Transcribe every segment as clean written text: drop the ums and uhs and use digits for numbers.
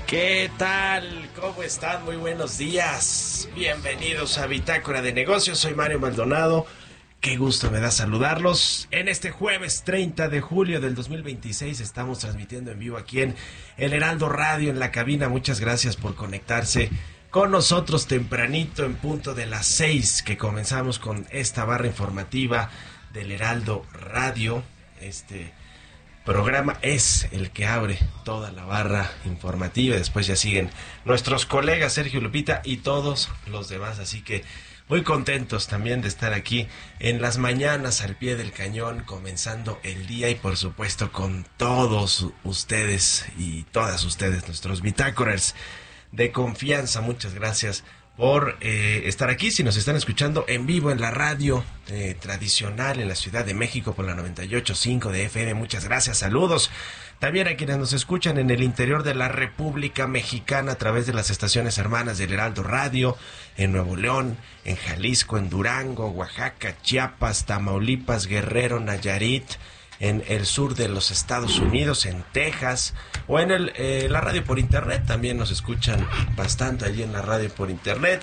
¿Qué tal? ¿Cómo están? Muy buenos días. Bienvenidos a Bitácora de Negocios. Soy Mario Maldonado. Qué gusto me da saludarlos. En este jueves 30 de julio del 2026 estamos transmitiendo en vivo aquí en El Heraldo Radio, en la cabina. Muchas gracias por conectarse con nosotros tempranito, en punto de las 6, que comenzamos con esta barra informativa del Heraldo Radio. Este programa es el que abre toda la barra informativa. Después ya siguen nuestros colegas Sergio, Lupita y todos los demás. Así que muy contentos también de estar aquí en las mañanas al pie del cañón, comenzando el día y por supuesto con todos ustedes y todas ustedes, nuestros bitácorers de confianza. Muchas gracias por estar aquí. Si nos están escuchando en vivo en la radio tradicional en la Ciudad de México por la 98.5 de FM, muchas gracias, saludos. También a quienes nos escuchan en el interior de la República Mexicana a través de las estaciones hermanas del Heraldo Radio, en Nuevo León, en Jalisco, en Durango, Oaxaca, Chiapas, Tamaulipas, Guerrero, Nayarit, en el sur de los Estados Unidos, en Texas, o en la radio por internet. También nos escuchan bastante allí en la radio por internet,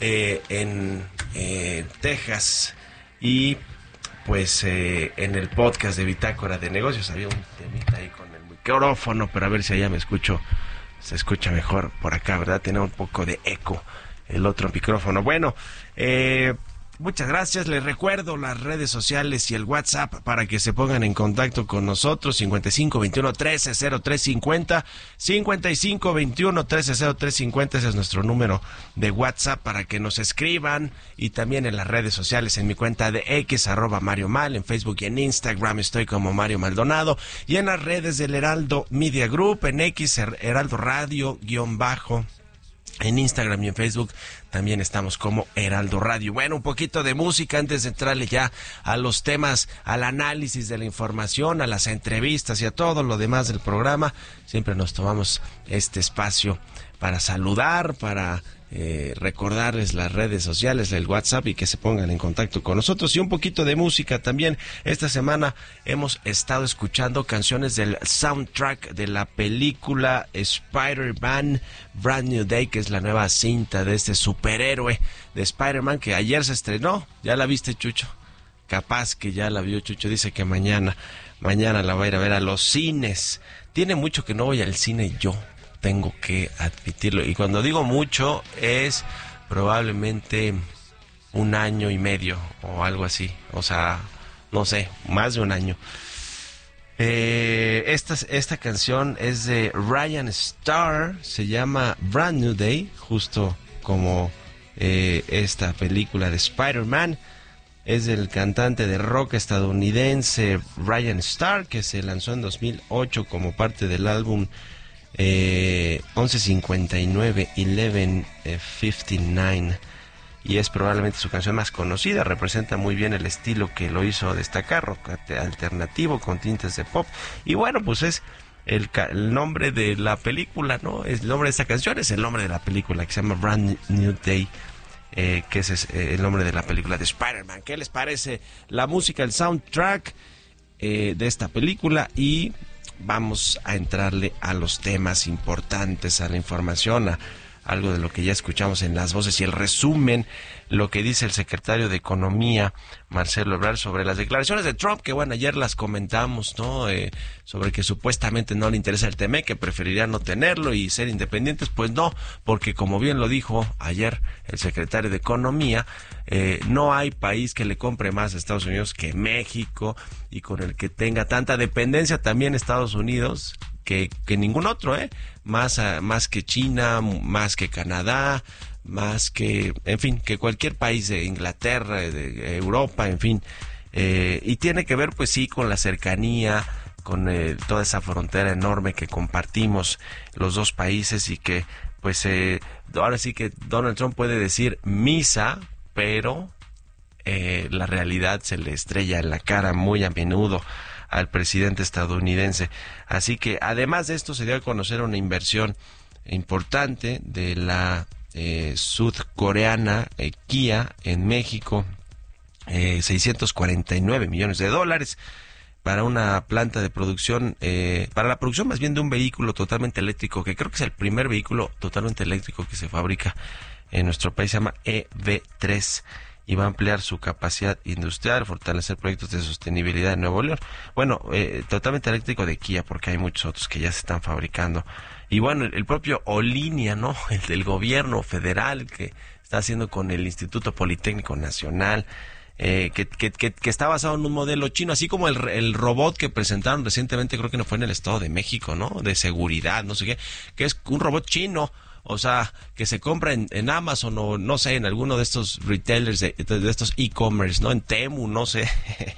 en Texas, y pues en el podcast de Bitácora de Negocios. Había un temita ahí con el micrófono, pero a ver si allá se escucha mejor por acá, ¿verdad? Tiene un poco de eco el otro micrófono. Bueno, muchas gracias. Les recuerdo las redes sociales y el WhatsApp para que se pongan en contacto con nosotros. 55 21 13 03 50, 55 21 13 03 50. Ese es nuestro número de WhatsApp para que nos escriban. Y también en las redes sociales, en mi cuenta de X, @MarioMal, en Facebook y en Instagram estoy como Mario Maldonado. Y en las redes del Heraldo Media Group, en X, Heraldo Radio _ en Instagram y en Facebook también estamos como Heraldo Radio. Bueno, un poquito de música antes de entrarle ya a los temas, al análisis de la información, a las entrevistas y a todo lo demás del programa. Siempre nos tomamos este espacio para saludar, para recordarles las redes sociales, el WhatsApp, y que se pongan en contacto con nosotros. Y un poquito de música también. Esta semana hemos estado escuchando canciones del soundtrack de la película Spider-Man Brand New Day, que es la nueva cinta de este superhéroe de Spider-Man que ayer se estrenó. ¿Ya la viste, Chucho? Capaz que ya la vio Chucho. Dice que mañana la va a ir a ver a los cines. Tiene mucho que no voy al cine yo, tengo que admitirlo. Y cuando digo mucho es probablemente 1 año y medio o algo así. O sea, no sé, más de 1 año. Esta canción es de Ryan Starr, se llama Brand New Day, justo como esta película de Spider-Man. Es del cantante de rock estadounidense Ryan Starr, que se lanzó en 2008 como parte del álbum 1159, 1159, y es probablemente su canción más conocida. Representa muy bien el estilo que lo hizo destacar, rock alternativo con tintes de pop. Y bueno, pues es el nombre de la película, ¿no? El nombre de esta canción es el nombre de la película, que se llama Brand New Day, que ese es el nombre de la película de Spider-Man. ¿Qué les parece la música, el soundtrack de esta película? Y vamos a entrarle a los temas importantes, a la información, a algo de lo que ya escuchamos en las voces y el resumen, lo que dice el secretario de Economía, Marcelo Ebrard, sobre las declaraciones de Trump, que bueno, ayer las comentamos, ¿no? Sobre que supuestamente no le interesa el TME, que preferiría no tenerlo y ser independientes. Pues no, porque como bien lo dijo ayer el secretario de Economía, no hay país que le compre más a Estados Unidos que México, y con el que tenga tanta dependencia también Estados Unidos que ningún otro, más que China, más que Canadá, más que, en fin, que cualquier país de Inglaterra, de Europa, en fin. Y tiene que ver, pues sí, con la cercanía, con toda esa frontera enorme que compartimos los dos países, y que, pues, ahora sí que Donald Trump puede decir misa, pero la realidad se le estrella en la cara muy a menudo al presidente estadounidense. Así que además de esto se dio a conocer una inversión importante de la sudcoreana Kia en México, $649 millones, para una planta de producción, para la producción más bien de un vehículo totalmente eléctrico, que creo que es el primer vehículo totalmente eléctrico que se fabrica en nuestro país, se llama EV3, y va a ampliar su capacidad industrial, fortalecer proyectos de sostenibilidad en Nuevo León. Bueno, totalmente eléctrico de Kia, porque hay muchos otros que ya se están fabricando. Y bueno, el propio Olinia, ¿no? El del gobierno federal, que está haciendo con el Instituto Politécnico Nacional, que está basado en un modelo chino, así como el robot que presentaron recientemente, creo que no fue en el Estado de México, ¿no? De seguridad, no sé qué, que es un robot chino. O sea, que se compra en Amazon o no sé, en alguno de estos retailers, de estos e-commerce, ¿no? En Temu, no sé.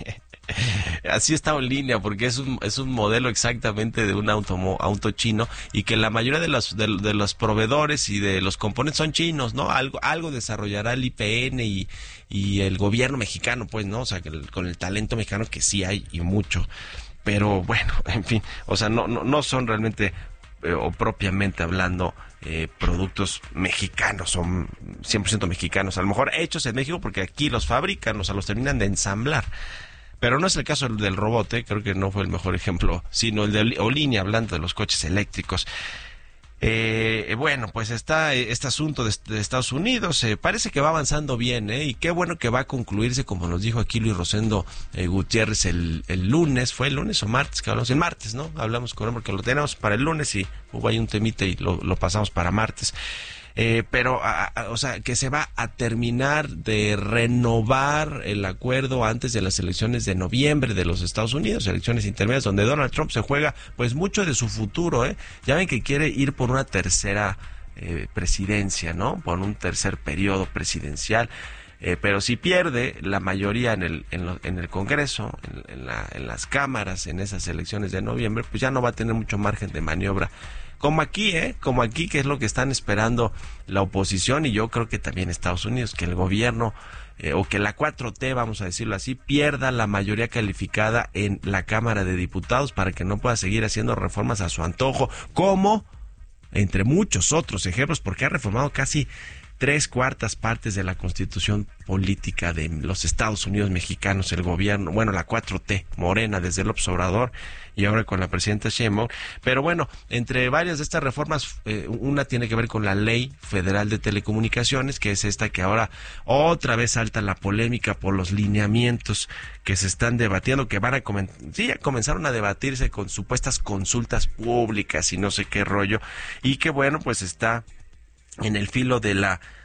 Así está en línea, porque es un modelo exactamente de un auto chino, y que la mayoría de los proveedores y de los componentes son chinos, ¿no? Algo desarrollará el IPN y el gobierno mexicano, pues, ¿no? O sea, que con el talento mexicano, que sí hay y mucho. Pero bueno, en fin, o sea, no son realmente o propiamente hablando productos mexicanos, son 100% mexicanos, a lo mejor hechos en México porque aquí los fabrican, o sea, los terminan de ensamblar. Pero no es el caso del robot, creo que no fue el mejor ejemplo, sino el de Olinia, hablando de los coches eléctricos. Bueno, pues está este asunto de Estados Unidos, parece que va avanzando bien, y qué bueno que va a concluirse, como nos dijo aquí Luis Rosendo Gutiérrez el lunes. ¿Fue el lunes o martes que hablamos? El martes, ¿no? Hablamos con él porque lo tenemos para el lunes y hubo ahí un temita y lo pasamos para martes. Pero, o sea, que se va a terminar de renovar el acuerdo antes de las elecciones de noviembre de los Estados Unidos, elecciones intermedias, donde Donald Trump se juega pues mucho de su futuro, Ya ven que quiere ir por una tercera presidencia, ¿no? Por un tercer periodo presidencial. Pero si pierde la mayoría en el Congreso, en las cámaras, en esas elecciones de noviembre, pues ya no va a tener mucho margen de maniobra. Como aquí, que es lo que están esperando la oposición, y yo creo que también Estados Unidos, que el gobierno, o que la 4T, vamos a decirlo así, pierda la mayoría calificada en la Cámara de Diputados para que no pueda seguir haciendo reformas a su antojo, como entre muchos otros ejemplos, porque ha reformado casi 3/4 partes de la Constitución política de los Estados Unidos mexicanos, el gobierno, bueno, la 4T, Morena, desde López Obrador y ahora con la presidenta Sheinbaum. Pero bueno, entre varias de estas reformas, una tiene que ver con la Ley Federal de Telecomunicaciones, que es esta que ahora otra vez salta la polémica por los lineamientos que se están debatiendo, que van ya comenzaron a debatirse con supuestas consultas públicas y no sé qué rollo, y que bueno, pues está en el filo de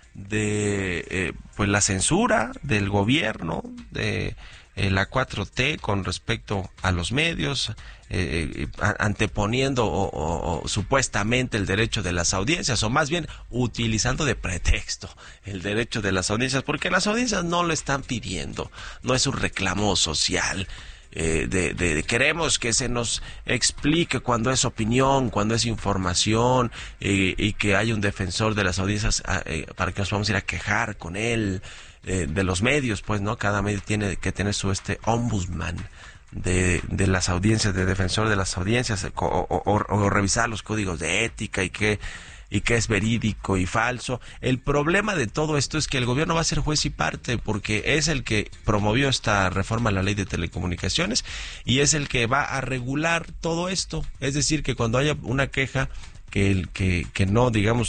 pues la censura del gobierno, de la 4T con respecto a los medios, anteponiendo o supuestamente el derecho de las audiencias, o más bien utilizando de pretexto el derecho de las audiencias, porque las audiencias no lo están pidiendo, no es un reclamo social. Queremos que se nos explique cuando es opinión, cuando es información, y que haya un defensor de las audiencias para que nos podamos ir a quejar con él, de los medios, pues, ¿no? Cada medio tiene que tener su ombudsman de las audiencias, de defensor de las audiencias, o revisar los códigos de ética y qué es verídico y falso. El problema de todo esto es que el gobierno va a ser juez y parte, porque es el que promovió esta reforma a la Ley de Telecomunicaciones y es el que va a regular todo esto. Es decir, que cuando haya una queja que no, digamos,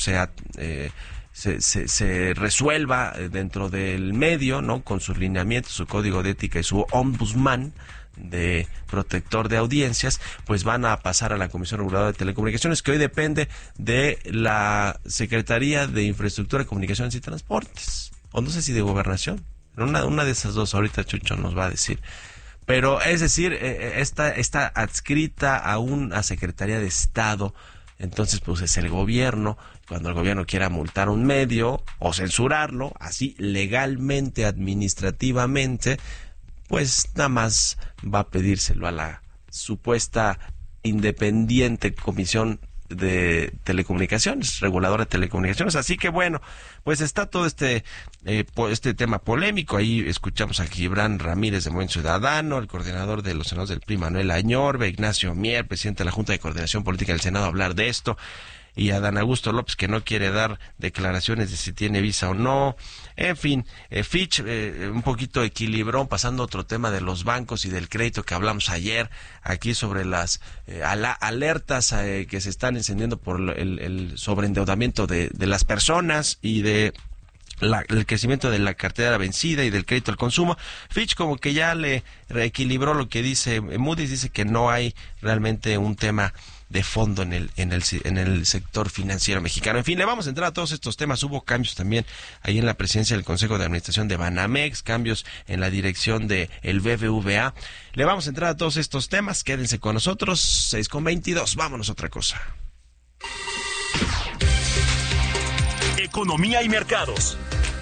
se resuelva dentro del medio, ¿no? Con sus lineamientos, su código de ética y su ombudsman de protector de audiencias, pues van a pasar a la Comisión Reguladora de Telecomunicaciones, que hoy depende de la Secretaría de Infraestructura, Comunicaciones y Transportes, o no sé si de Gobernación, una de esas dos. Ahorita Chucho nos va a decir. Pero es decir, está adscrita a una Secretaría de Estado. Entonces, pues es el gobierno. Cuando el gobierno quiera multar un medio o censurarlo, así legalmente, administrativamente, pues nada más va a pedírselo a la supuesta independiente Comisión de Telecomunicaciones, reguladora de telecomunicaciones. Así que bueno, pues está todo este tema polémico. Ahí escuchamos a Gibran Ramírez de Movimiento Ciudadano, el coordinador de los senadores del PRI, Manuel Añorbe, Ignacio Mier, presidente de la Junta de Coordinación Política del Senado, hablar de esto. y Adán Augusto López, que no quiere dar declaraciones de si tiene visa o no. En fin, Fitch un poquito equilibró, pasando a otro tema de los bancos y del crédito que hablamos ayer aquí sobre las alertas que se están encendiendo por el sobreendeudamiento de las personas y de el crecimiento de la cartera vencida y del crédito al consumo. Fitch como que ya le reequilibró lo que dice Moody's, dice que no hay realmente un tema de fondo en el sector financiero mexicano. En fin, le vamos a entrar a todos estos temas. Hubo cambios también ahí en la presidencia del Consejo de Administración de Banamex, cambios en la dirección de el BBVA. Le vamos a entrar a todos estos temas. Quédense con nosotros. 6:22. Vámonos a otra cosa. Economía y mercados.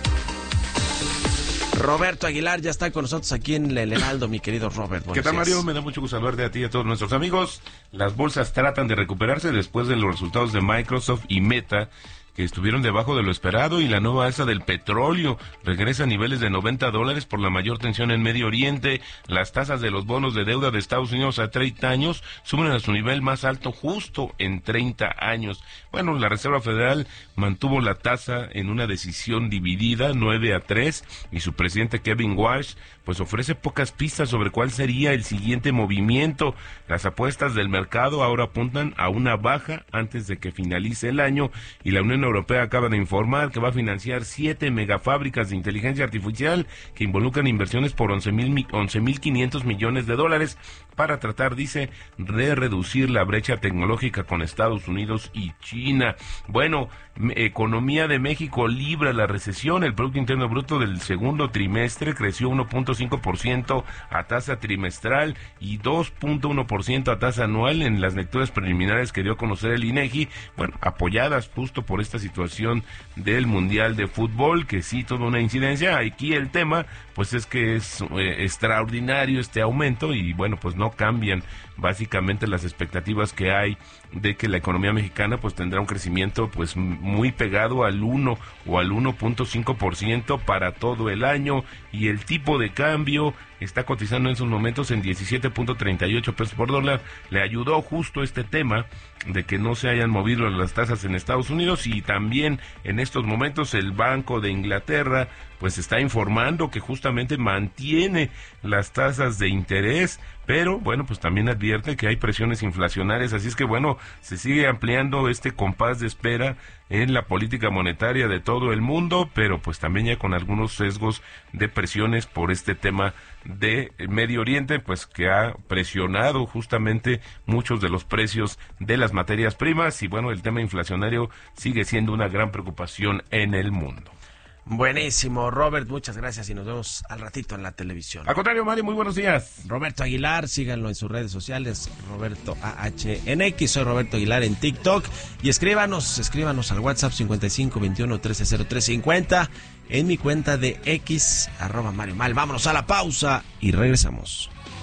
Roberto Aguilar ya está con nosotros aquí en El Heraldo, mi querido Robert. ¿Qué tal, Mario? Me da mucho gusto saludarte a ti y a todos nuestros amigos. Las bolsas tratan de recuperarse después de los resultados de Microsoft y Meta, que estuvieron debajo de lo esperado, y la nueva alza del petróleo regresa a niveles de $90 por la mayor tensión en Medio Oriente. Las tasas de los bonos de deuda de Estados Unidos a 30 años suben a su nivel más alto justo en 30 años. Bueno, la Reserva Federal mantuvo la tasa en una decisión dividida, 9-3, y su presidente Kevin Walsh pues ofrece pocas pistas sobre cuál sería el siguiente movimiento. Las apuestas del mercado ahora apuntan a una baja antes de que finalice el año, y la Unión Europea acaba de informar que va a financiar 7 megafábricas de inteligencia artificial que involucran inversiones por 11.500 millones de dólares para tratar, dice, de reducir la brecha tecnológica con Estados Unidos y China. Bueno, economía de México libra la recesión. El Producto Interno Bruto del segundo trimestre creció 1.5% a tasa trimestral y 2.1% a tasa anual en las lecturas preliminares que dio a conocer el INEGI, bueno, apoyadas justo por esta situación del Mundial de Fútbol, que sí tuvo una incidencia. Aquí el tema, pues es que es extraordinario este aumento, y bueno, pues no cambian básicamente las expectativas que hay de que la economía mexicana pues tendrá un crecimiento pues muy pegado al 1 o al 1.5% para todo el año, y el tipo de cambio está cotizando en sus momentos en 17.38 pesos por dólar. Le ayudó justo este tema de que no se hayan movido las tasas en Estados Unidos, y también en estos momentos el Banco de Inglaterra pues está informando que justamente mantiene las tasas de interés, pero bueno, pues también advierte que hay presiones inflacionarias, así es que bueno, se sigue ampliando este compás de espera en la política monetaria de todo el mundo, pero pues también ya con algunos sesgos de presiones por este tema de Medio Oriente, pues que ha presionado justamente muchos de los precios de las materias primas, y bueno, el tema inflacionario sigue siendo una gran preocupación en el mundo. Buenísimo, Robert, muchas gracias y nos vemos al ratito en la televisión. Al contrario, Mario, muy buenos días. Roberto Aguilar, síganlo en sus redes sociales, Roberto AHNX, soy Roberto Aguilar en TikTok, y escríbanos al WhatsApp 5521-130350, en mi cuenta de X, @Mario Mal. Vámonos a la pausa y regresamos.